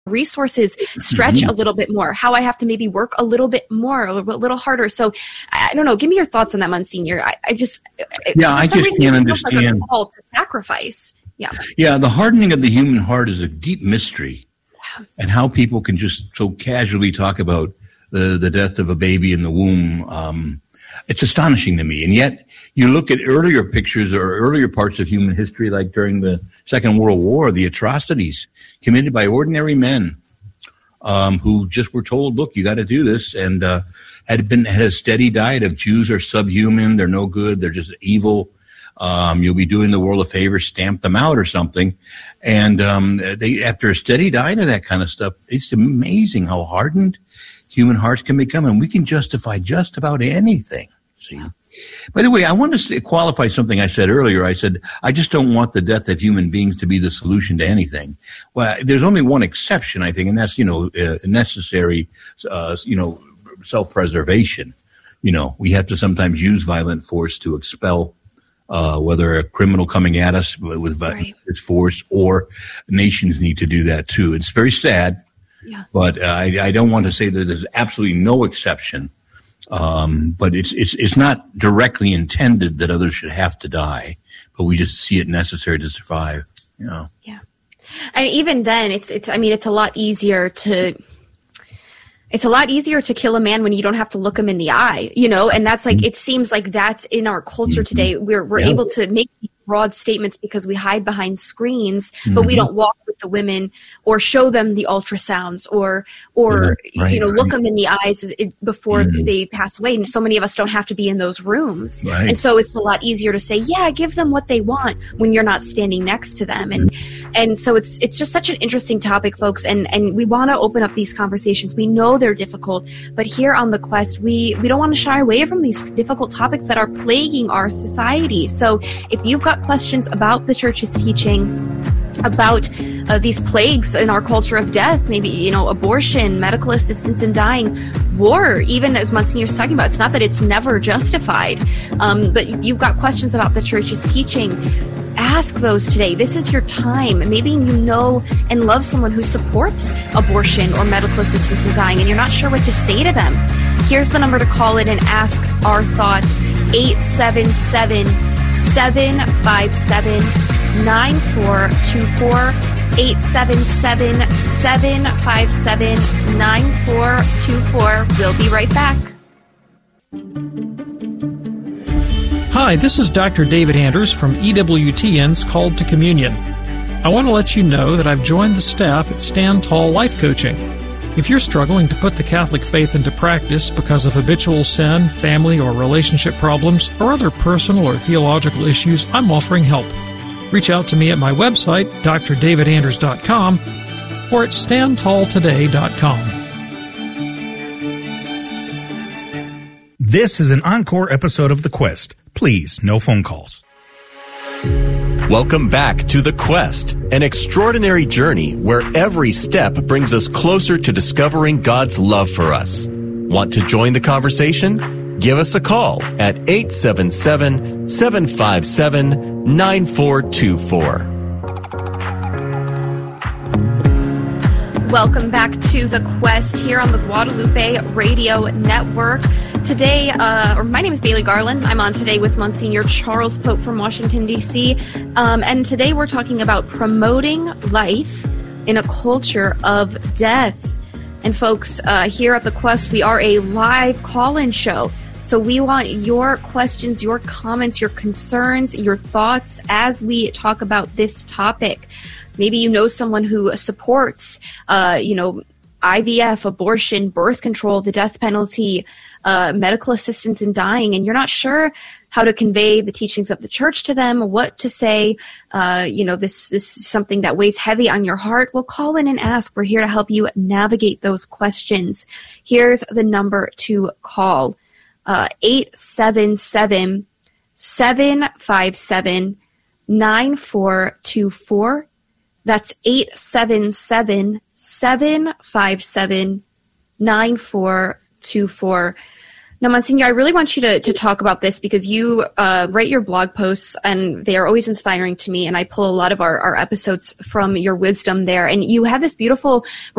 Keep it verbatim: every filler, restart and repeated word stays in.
resources stretch Mm-hmm. a little bit more, how I have to maybe work a little bit more, a little, little harder. So I don't know. Give me your thoughts on that, Monsignor. I, I just, Yeah, I just can't understand. Like a call to sacrifice. Yeah. Yeah, the hardening of the human heart is a deep mystery. Yeah. And how people can just so casually talk about the, the death of a baby in the womb, um, it's astonishing to me. And yet you look at earlier pictures or earlier parts of human history, like during the Second World War, the atrocities committed by ordinary men um, who just were told, look, you got to do this, and uh, had been had a steady diet of Jews are subhuman, they're no good, they're just evil. Um, you'll be doing the world a favor, stamp them out or something. And um, they, after a steady diet of that kind of stuff, it's amazing how hardened human hearts can become, and we can justify just about anything. See. Yeah. By the way, I want to say, qualify something I said earlier. I said, I just don't want the death of human beings to be the solution to anything. Well, there's only one exception, I think, and that's, you know, uh, necessary, uh, you know, self-preservation. You know, we have to sometimes use violent force to expel Uh, whether a criminal coming at us with violent right. force, or nations need to do that too. It's very sad, yeah. but uh, I, I don't want to say that there's absolutely no exception. Um, but it's it's it's not directly intended that others should have to die, but we just see it necessary to survive. You know. Yeah, and even then, it's it's. I mean, it's a lot easier to. It's a lot easier to kill a man when you don't have to look him in the eye, you know, and that's like, it seems like that's in our culture today. We're, we're yeah. able to make broad statements because we hide behind screens, mm-hmm. but we don't walk with the women or show them the ultrasounds or, or, yeah, right, you know, right. look them in the eyes before mm-hmm. they pass away. And so many of us don't have to be in those rooms. Right. And so it's a lot easier to say, yeah, give them what they want when you're not standing next to them. And, mm-hmm. and so it's, it's just such an interesting topic, folks. And, and we want to open up these conversations. We know they're difficult, but here on The Quest, we, we don't want to shy away from these difficult topics that are plaguing our society. So if you've got questions about the church's teaching, about uh, these plagues in our culture of death, maybe, you know, abortion, medical assistance in dying, war, even as Monsignor's talking about, it's not that it's never justified, um, but if you've got questions about the church's teaching, ask those today. This is your time. Maybe you know and love someone who supports abortion or medical assistance in dying, and you're not sure what to say to them. Here's the number to call in and ask our thoughts, eight seven seven, seven five seven, nine four two four, eight seven seven, seven five seven, nine four two four. We'll be right back. Hi, this is Doctor David Anders from E W T N's Called to Communion. I want to let you know that I've joined the staff at Stand Tall Life Coaching. If you're struggling to put the Catholic faith into practice because of habitual sin, family or relationship problems, or other personal or theological issues, I'm offering help. Reach out to me at my website, d r david anders dot com, or at stand tall today dot com. This is an encore episode of The Quest. Please, no phone calls. Welcome back to The Quest, an extraordinary journey where every step brings us closer to discovering God's love for us. Want to join the conversation? Give us a call at eight seven seven, seven five seven, nine four two four. Welcome back to The Quest here on the Guadalupe Radio Network. Today, uh, or my name is Bailey Garland. I'm on today with Monsignor Charles Pope from Washington, D C Um, and today we're talking about promoting life in a culture of death. And folks, uh, here at The Quest, we are a live call-in show. So we want your questions, your comments, your concerns, your thoughts as we talk about this topic. Maybe you know someone who supports, uh, you know, I V F, abortion, birth control, the death penalty, uh, medical assistance in dying, and you're not sure how to convey the teachings of the church to them, what to say. Uh, you know, this, this is something that weighs heavy on your heart. Well, call in and ask. We're here to help you navigate those questions. Here's the number to call. Uh, eight seven seven, seven five seven, nine four two four. That's eight seven seven, seven five seven, nine four two four. Now, Monsignor, I really want you to, to talk about this because you uh, write your blog posts and they are always inspiring to me. And I pull a lot of our, our episodes from your wisdom there. And you have this beautiful